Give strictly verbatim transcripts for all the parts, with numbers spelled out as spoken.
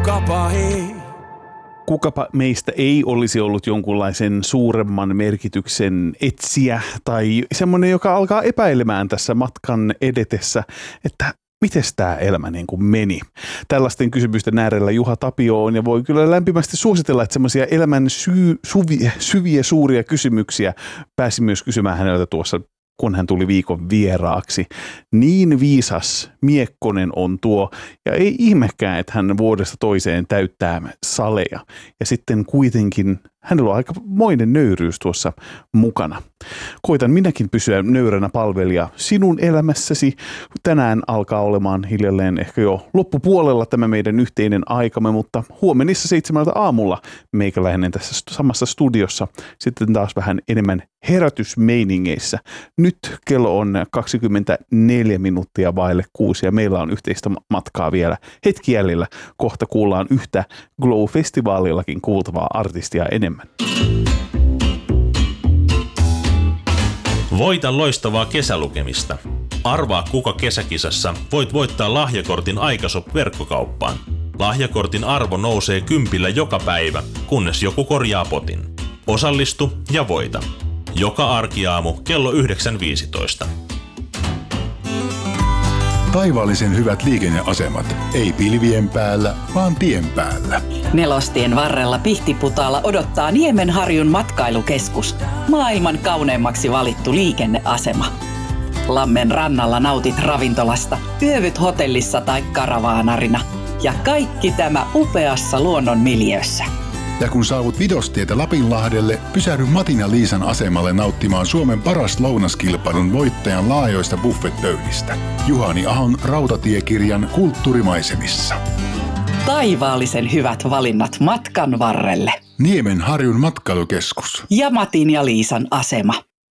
kukapa ei. Kukapa meistä ei olisi ollut jonkunlaisen suuremman merkityksen etsiä tai semmoinen, joka alkaa epäilemään tässä matkan edetessä, että miten tämä elämä niin kuin meni. Tällaisten kysymysten äärellä Juha Tapio on ja voi kyllä lämpimästi suositella, että semmoisia elämän syy, suvi, syviä suuria kysymyksiä pääsi myös kysymään häneltä tuossa, kun hän tuli viikon vieraaksi. Niin viisas miekkonen on tuo, ja ei ihmekään, että hän vuodesta toiseen täyttää saleja. Ja sitten kuitenkin hänellä on aikamoinen nöyryys tuossa mukana. Koitan minäkin pysyä nöyränä palvelija sinun elämässäsi. Tänään alkaa olemaan hiljalleen ehkä jo loppupuolella tämä meidän yhteinen aikamme, mutta huomenissa seitsemältä aamulla meikäläinen tässä samassa studiossa sitten taas vähän enemmän herätysmeiningeissä. Nyt kello on kaksikymmentäneljä minuuttia vaille kuusi ja meillä on yhteistä matkaa vielä hetki jäljellä. Kohta kuullaan yhtä Glow-festivaalillakin kuultavaa artistia enemmän. Voita loistavaa kesälukemista. Arvaa kuka kesäkisassa voit voittaa lahjakortin Aikashop-verkkokauppaan. Lahjakortin arvo nousee kympillä joka päivä, kunnes joku korjaa potin. Osallistu ja voita. Joka arkiaamu kello yhdeksän viisitoista. Taivaallisen hyvät liikenneasemat. Ei pilvien päällä, vaan tien päällä. Nelostien varrella Pihtiputaalla odottaa Niemenharjun matkailukeskus. Maailman kauneimmaksi valittu liikenneasema. Lammen rannalla nautit ravintolasta, yövyt hotellissa tai karavaanarina. Ja kaikki tämä upeassa luonnon miljöössä. Ja kun saavut Vidostietä Lapinlahdelle, pysähdy Matin ja Liisan asemalle nauttimaan Suomen paras lounaskilpailun voittajan laajoista buffetpöydistä. Juhani Ahon rautatiekirjan Kulttuurimaisemissa. Taivaallisen hyvät valinnat matkan varrelle. Niemenharjun matkailukeskus. Ja Matin ja Liisan asema.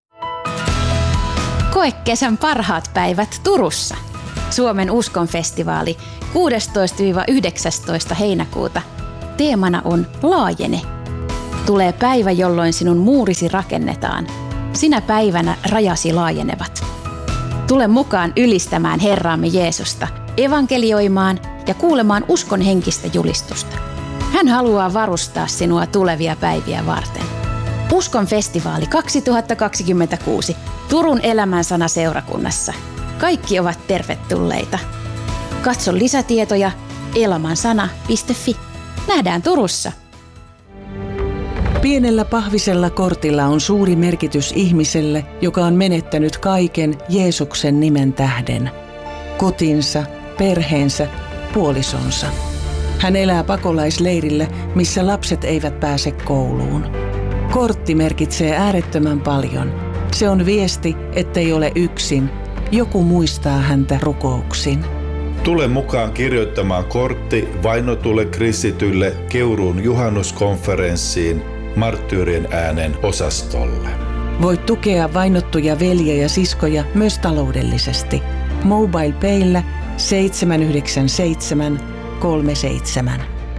Koe kesän parhaat päivät Turussa. Suomen uskonfestivaali kuudestoista yhdeksästoista heinäkuuta. Teemana on laajene. Tulee päivä, jolloin sinun muurisi rakennetaan. Sinä päivänä rajasi laajenevat. Tule mukaan ylistämään Herraamme Jeesusta, evankelioimaan ja kuulemaan uskon henkistä julistusta. Hän haluaa varustaa sinua tulevia päiviä varten. Uskon festivaali kaksituhattakaksikymmentäkuusi Turun elämänsana seurakunnassa. Kaikki ovat tervetulleita. Katso lisätietoja elamansana piste fi. Nähdään Turussa. Pienellä pahvisella kortilla on suuri merkitys ihmiselle, joka on menettänyt kaiken Jeesuksen nimen tähden. Kotinsa, perheensä, puolisonsa. Hän elää pakolaisleirillä, missä lapset eivät pääse kouluun. Kortti merkitsee äärettömän paljon. Se on viesti, ettei ole yksin. Joku muistaa häntä rukouksin. Tule mukaan kirjoittamaan kortti vainotulle kristitylle Keuruun juhannuskonferenssiin Marttyyrien äänen osastolle. Voit tukea vainottuja veljiä ja siskoja myös taloudellisesti. MobilePayllä seitsemän yhdeksän seitsemän kolme seitsemän.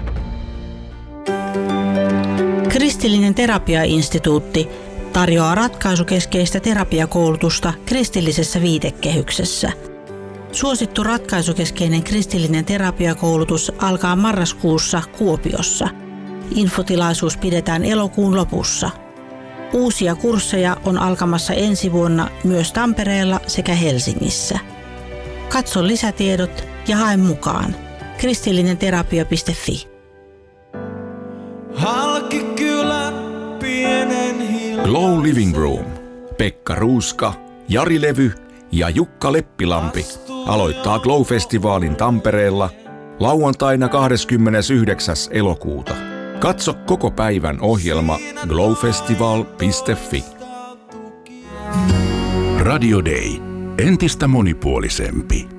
Kristillinen terapiainstituutti tarjoaa ratkaisukeskeistä terapiakoulutusta kristillisessä viitekehyksessä. Suosittu ratkaisukeskeinen kristillinen terapiakoulutus alkaa marraskuussa Kuopiossa. Infotilaisuus pidetään elokuun lopussa. Uusia kursseja on alkamassa ensi vuonna myös Tampereella sekä Helsingissä. Katso lisätiedot ja hae mukaan. kristillinenterapia piste fi. Glow Living Room. Pekka Ruuska, Jari Levy ja Jukka Leppilampi aloittaa Glow-festivaalin Tampereella lauantaina kahdeskymmenesyhdeksäs elokuuta. Katso koko päivän ohjelma glowfestival piste fi. Radio Day. Entistä monipuolisempi.